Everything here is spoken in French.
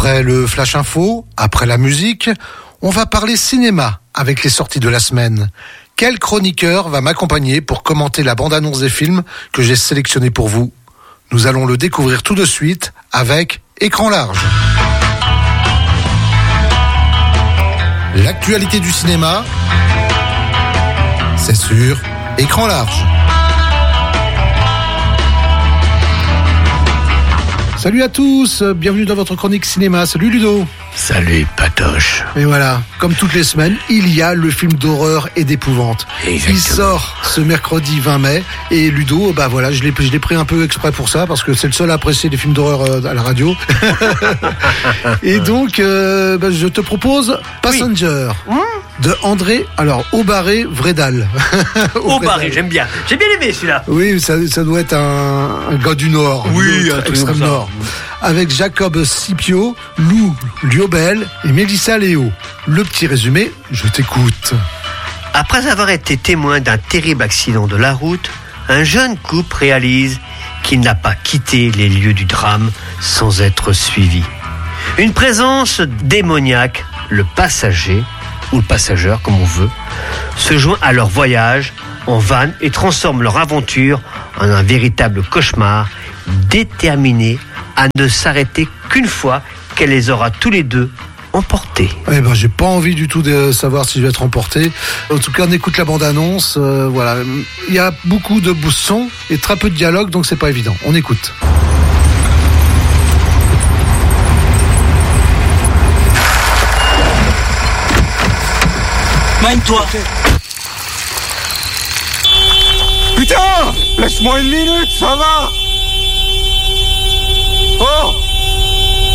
Après le Flash Info, après la musique, on va parler cinéma avec les sorties de la semaine. Quel chroniqueur va m'accompagner pour commenter la bande-annonce des films que j'ai sélectionnés pour vous? Nous allons le découvrir tout de suite avec Écran Large. L'actualité du cinéma, c'est sur Écran Large. Salut à tous, bienvenue dans votre chronique cinéma. Salut Ludo. Salut Patoche. Et voilà, comme toutes les semaines, il y a le film d'horreur et d'épouvante. Exactement. Il sort ce mercredi 20 mai. Et Ludo, bah voilà, je l'ai pris un peu exprès pour ça, parce que c'est le seul à apprécier les films d'horreur à la radio. Et donc, je te propose Passenger. Oui. De André, Aubaré Vredal. Aubaré, j'aime bien aimé celui-là. Oui, ça doit être un gars du Nord. Oui, un truc extrême comme ça. Nord. Avec Jacob Scipio, Lou Liobel et Mélissa Léo. Le petit résumé, je t'écoute. Après avoir été témoin d'un terrible accident de la route, un jeune couple réalise qu'il n'a pas quitté les lieux du drame sans être suivi. Une présence démoniaque, le passager, ou le passageur comme on veut, se joint à leur voyage en van et transforme leur aventure en un véritable cauchemar, déterminé à ne s'arrêter qu'une fois qu'elle les aura tous les deux emportés. J'ai pas envie du tout de savoir si je vais être emporté. En tout cas, on écoute la bande-annonce. Voilà, il y a beaucoup de sons et très peu de dialogue, donc c'est pas évident. On écoute. Mine-toi. Putain! Laisse-moi une minute, ça va!